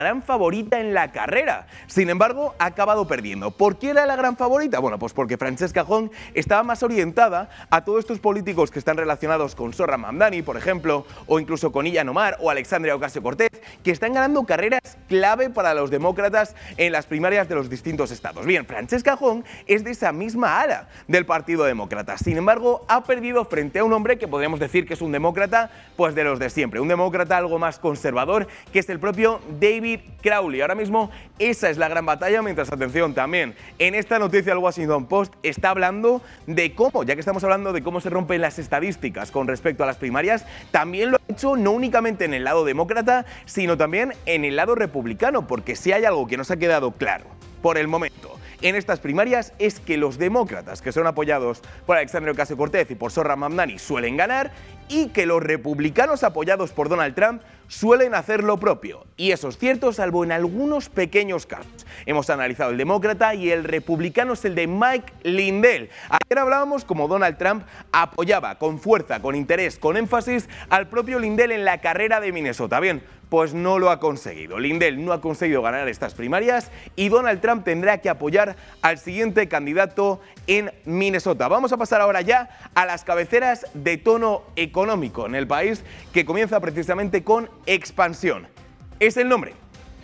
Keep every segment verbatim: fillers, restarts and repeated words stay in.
gran favorita en la carrera. Sin embargo, ha acabado perdiendo. ¿Por qué era la gran favorita? Bueno, pues porque Francesca Hong estaba más orientada a todos estos políticos que están relacionados con Zohran Mamdani, por ejemplo, o incluso con Ilhan Omar o Alexandria Ocasio-Cortez, que están ganando carreras clave para los demócratas en las primarias de los distintos estados. Bien, Francesca Hong es de esa misma ala del Partido Demócrata. Sin embargo, ha perdido frente a un hombre que podríamos decir que es un demócrata, pues de los de siempre, un demócrata algo más conservador, que es el propio David Crowley. Ahora mismo esa es la gran batalla, mientras, atención, también en esta noticia el Washington Post está hablando de cómo, ya que estamos hablando de cómo se rompen las estadísticas con respecto a las primarias, también lo ha hecho no únicamente en el lado demócrata, sino también en el lado republicano, porque si hay algo que nos ha quedado claro por el momento en estas primarias es que los demócratas, que son apoyados por Alexandria Ocasio-Cortez y por Zohran Mamdani, suelen ganar, y que los republicanos apoyados por Donald Trump suelen hacer lo propio. Y eso es cierto, salvo en algunos pequeños casos. Hemos analizado el demócrata y el republicano es el de Mike Lindell. Ayer hablábamos como Donald Trump apoyaba con fuerza, con interés, con énfasis al propio Lindell en la carrera de Minnesota. Bien, pues no lo ha conseguido. Lindell no ha conseguido ganar estas primarias y Donald Trump tendrá que apoyar al siguiente candidato en Minnesota. Vamos a pasar ahora ya a las cabeceras de tono económico en el país, que comienza precisamente con expansión. Es el nombre,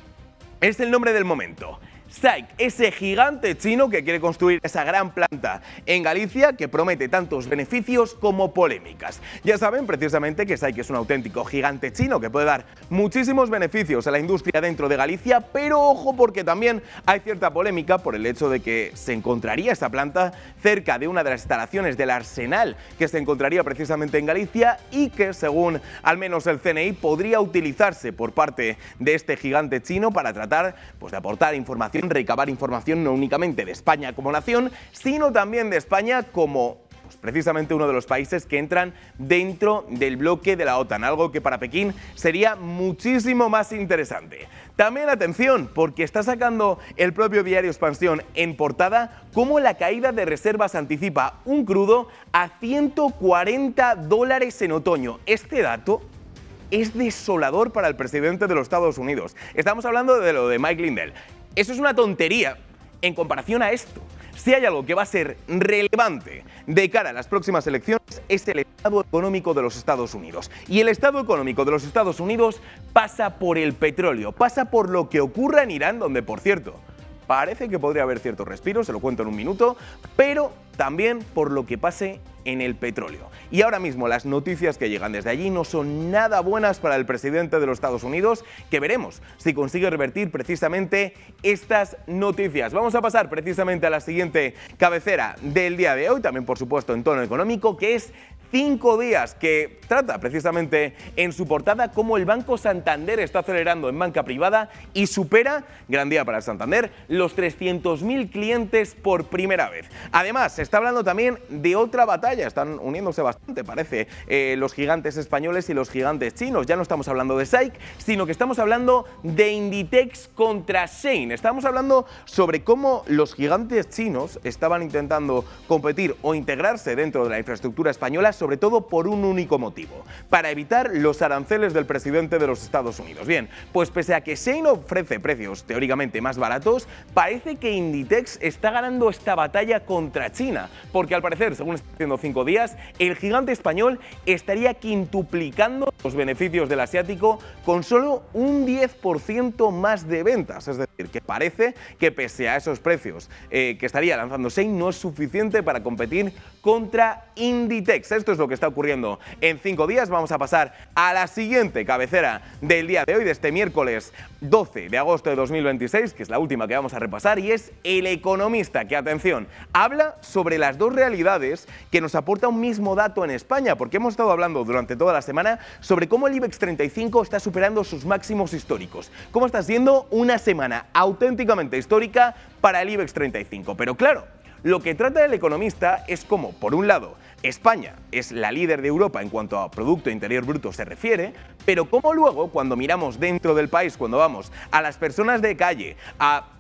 es el nombre del momento. SAIC, ese gigante chino que quiere construir esa gran planta en Galicia que promete tantos beneficios como polémicas. Ya saben precisamente que SAIC es un auténtico gigante chino que puede dar muchísimos beneficios a la industria dentro de Galicia, pero ojo porque también hay cierta polémica por el hecho de que se encontraría esta planta cerca de una de las instalaciones del arsenal que se encontraría precisamente en Galicia y que, según al menos el C N I, podría utilizarse por parte de este gigante chino para tratar pues, de aportar información, recabar información no únicamente de España como nación, sino también de España como pues, precisamente uno de los países que entran dentro del bloque de la OTAN, algo que para Pekín sería muchísimo más interesante. También atención, porque está sacando el propio diario Expansión en portada cómo la caída de reservas anticipa un crudo a ciento cuarenta dólares en otoño. Este dato es desolador para el presidente de los Estados Unidos. Estamos hablando de lo de Mike Lindell. Eso es una tontería en comparación a esto. Si hay algo que va a ser relevante de cara a las próximas elecciones es el estado económico de los Estados Unidos. Y el estado económico de los Estados Unidos pasa por el petróleo, pasa por lo que ocurra en Irán, donde, por cierto, parece que podría haber cierto respiro, se lo cuento en un minuto, pero también por lo que pase en el petróleo. Y ahora mismo las noticias que llegan desde allí no son nada buenas para el presidente de los Estados Unidos, que veremos si consigue revertir precisamente estas noticias. Vamos a pasar precisamente a la siguiente cabecera del día de hoy, también por supuesto en tono económico, que es Cinco Días, que trata precisamente en su portada cómo el Banco Santander está acelerando en banca privada y supera, gran día para el Santander, los trescientos mil clientes por primera vez. Además, se está hablando también de otra batalla, están uniéndose bastante, parece, eh, los gigantes españoles y los gigantes chinos. Ya no estamos hablando de SAIC, sino que estamos hablando de Inditex contra Shein. Estamos hablando sobre cómo los gigantes chinos estaban intentando competir o integrarse dentro de la infraestructura española, sobre todo por un único motivo, para evitar los aranceles del presidente de los Estados Unidos. Bien, pues pese a que Shein ofrece precios teóricamente más baratos, parece que Inditex está ganando esta batalla contra China, porque al parecer, según está haciendo Cinco Días, el gigante español estaría quintuplicando los beneficios del asiático con solo un diez por ciento más de ventas. Es decir, que parece que pese a esos precios eh, que estaría lanzando Shein, no es suficiente para competir contra Inditex. Esto es lo que está ocurriendo en Cinco Días. Vamos a pasar a la siguiente cabecera del día de hoy, de este miércoles doce de agosto de dos mil veintiséis, que es la última que vamos a repasar, y es El Economista, que, atención, habla sobre las dos realidades que nos aporta un mismo dato en España, porque hemos estado hablando durante toda la semana sobre cómo el IBEX treinta y cinco está superando sus máximos históricos, cómo está siendo una semana auténticamente histórica para el IBEX treinta y cinco. Pero claro, lo que trata El Economista es cómo, por un lado, España es la líder de Europa en cuanto a Producto Interior Bruto se refiere, pero cómo luego, cuando miramos dentro del país, cuando vamos a las personas de calle, a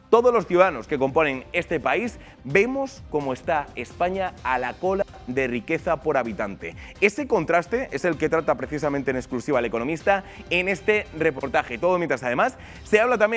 todos los ciudadanos que componen este país, vemos cómo está España a la cola de riqueza por habitante. Ese contraste es el que trata precisamente en exclusiva El Economista en este reportaje. Todo mientras además se habla también